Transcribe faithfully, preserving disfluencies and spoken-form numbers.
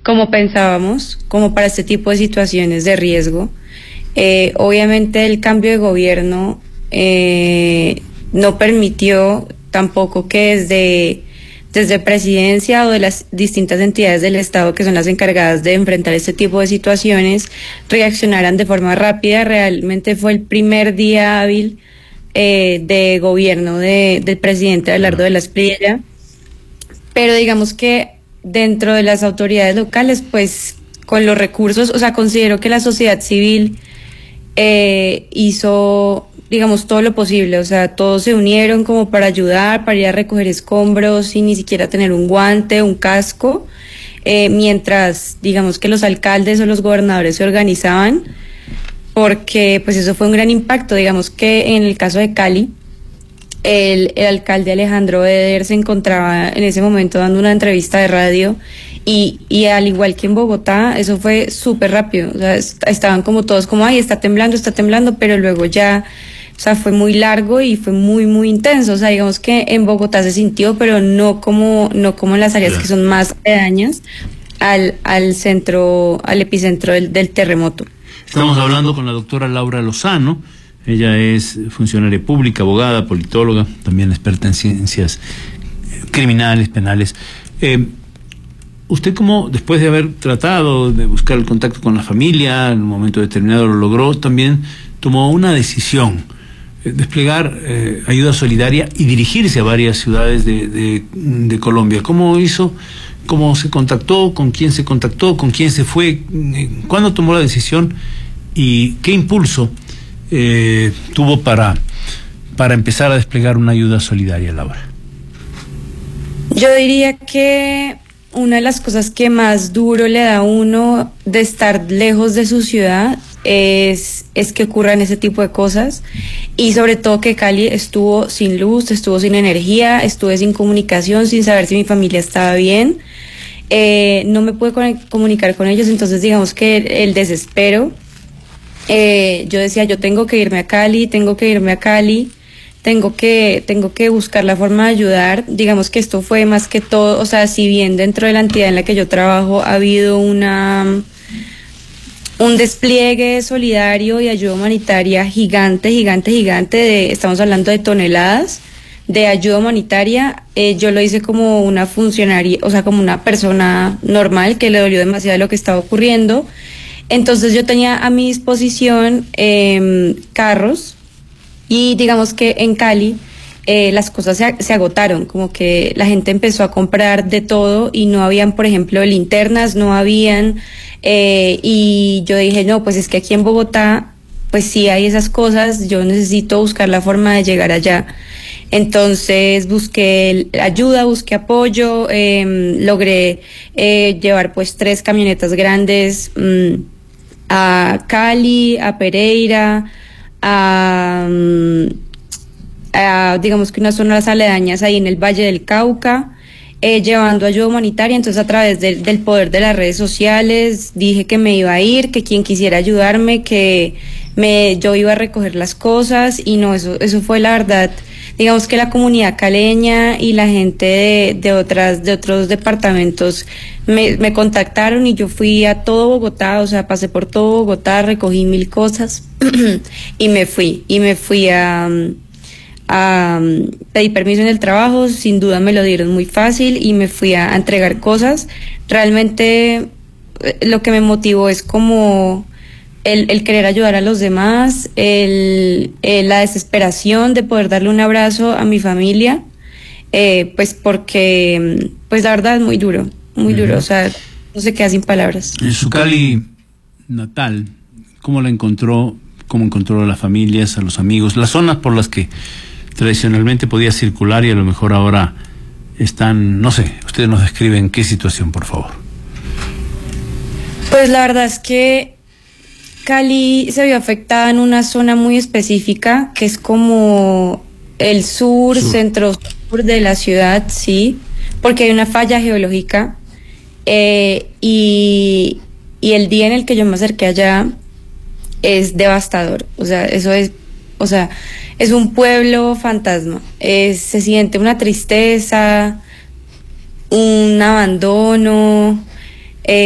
como pensábamos, como para este tipo de situaciones de riesgo. Eh, obviamente el cambio de gobierno eh, no permitió tampoco que desde, desde presidencia o de las distintas entidades del Estado que son las encargadas de enfrentar este tipo de situaciones reaccionaran de forma rápida. Realmente fue el primer día hábil eh, de gobierno de, del presidente Abelardo de la Espriella, pero digamos que dentro de las autoridades locales, pues con los recursos, o sea, considero que la sociedad civil eh, hizo, digamos, todo lo posible, o sea, todos se unieron como para ayudar, para ir a recoger escombros sin ni siquiera tener un guante, un casco, eh, mientras, digamos, que los alcaldes o los gobernadores se organizaban, porque pues eso fue un gran impacto. Digamos que en el caso de Cali, el, el alcalde Alejandro Eder se encontraba en ese momento dando una entrevista de radio y, y al igual que en Bogotá, eso fue súper rápido, o sea, est- estaban como todos como, ay, está temblando, está temblando, pero luego ya, o sea, fue muy largo y fue muy, muy intenso. O sea, digamos que en Bogotá se sintió, pero no como, no como en las áreas Ya. que son más aledañas al, al centro, al epicentro del, del terremoto. Estamos hablando con la doctora Laura Lozano. Ella es funcionaria pública, abogada, politóloga, también experta en ciencias criminales, penales. Eh, ¿Usted cómo, después de haber tratado de buscar el contacto con la familia, en un momento determinado lo logró, también tomó una decisión, eh, desplegar eh, ayuda solidaria y dirigirse a varias ciudades de, de, de Colombia? ¿Cómo hizo? ¿Cómo se contactó? ¿Con quién se contactó? ¿Con quién se fue? ¿Cuándo tomó la decisión? ¿Y qué impulso eh, tuvo para, para empezar a desplegar una ayuda solidaria, Laura? Yo diría que una de las cosas que más duro le da a uno de estar lejos de su ciudad es, es que ocurran ese tipo de cosas, y sobre todo que Cali estuvo sin luz, estuvo sin energía, estuve sin comunicación, sin saber si mi familia estaba bien. Eh, no me pude con- comunicar con ellos, entonces digamos que el, el desespero, eh, yo decía, yo tengo que irme a Cali, tengo que irme a Cali, tengo que, tengo que buscar la forma de ayudar. Digamos que esto fue más que todo, o sea, si bien dentro de la entidad en la que yo trabajo ha habido una, un despliegue solidario y ayuda humanitaria gigante, gigante, gigante, de, estamos hablando de toneladas de ayuda humanitaria, eh, yo lo hice como una funcionaria, o sea, como una persona normal que le dolió demasiado lo que estaba ocurriendo. Entonces yo tenía a mi disposición eh, carros, y digamos que en Cali eh, las cosas se, se agotaron, como que la gente empezó a comprar de todo y no habían, por ejemplo, linternas, no habían, eh, y yo dije, no, pues es que aquí en Bogotá, pues sí hay esas cosas, yo necesito buscar la forma de llegar allá. Entonces busqué ayuda, busqué apoyo, eh, logré eh, llevar pues tres camionetas grandes mmm, a Cali, a Pereira, a, a digamos que unas zonas aledañas ahí en el Valle del Cauca, eh, llevando ayuda humanitaria. Entonces a través del, del poder de las redes sociales dije que me iba a ir, que quien quisiera ayudarme, que me yo iba a recoger las cosas, y no, eso, eso fue la verdad. Digamos que la comunidad caleña y la gente de, de otras, de otros departamentos me, me contactaron, y yo fui a todo Bogotá, o sea, pasé por todo Bogotá, recogí mil cosas y me fui, y me fui a, a pedir permiso en el trabajo, sin duda me lo dieron muy fácil, y me fui a, a entregar cosas. Realmente eh, lo que me motivó es como El, el querer ayudar a los demás, el, el, la desesperación de poder darle un abrazo a mi familia, eh, pues porque, pues la verdad es muy duro, muy uh-huh. duro, o sea, no se queda sin palabras. En su Cali natal, ¿cómo la encontró? ¿Cómo encontró a las familias, a los amigos, las zonas por las que tradicionalmente podía circular y a lo mejor ahora están, no sé, ustedes nos describen qué situación, por favor? Pues la verdad es que Cali se vio afectada en una zona muy específica, que es como el sur, sur. centro-sur de la ciudad, sí, porque hay una falla geológica, eh, y, y el día en el que yo me acerqué allá es devastador. O sea, eso es, o sea, es un pueblo fantasma, es, se siente una tristeza, un abandono,